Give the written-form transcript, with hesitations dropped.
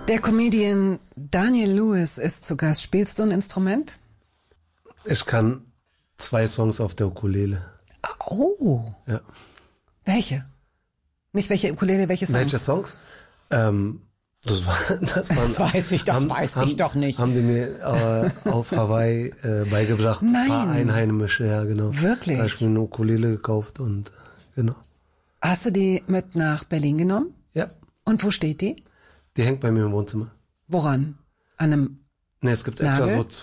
Der Comedian Daniel Lewis ist zu Gast. Spielst du ein Instrument? Ich kann 2 Songs auf der Ukulele. Oh. Ja. Welche? Nicht welche Ukulele, welche Songs? Welche Songs? Das weiß ich doch nicht. Haben die mir auf Hawaii beigebracht. Nein. Ein paar Einheimische, ja genau. Wirklich? Da habe ich mir eine Ukulele gekauft und genau. Hast du die mit nach Berlin genommen? Ja. Und wo steht die? Die hängt bei mir im Wohnzimmer. Woran? An einem Ne, es gibt Nagel? etwa so